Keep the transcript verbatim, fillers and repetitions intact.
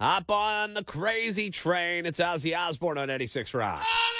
Hop on the crazy train. It's Ozzy Osbourne on eighty-six Rock.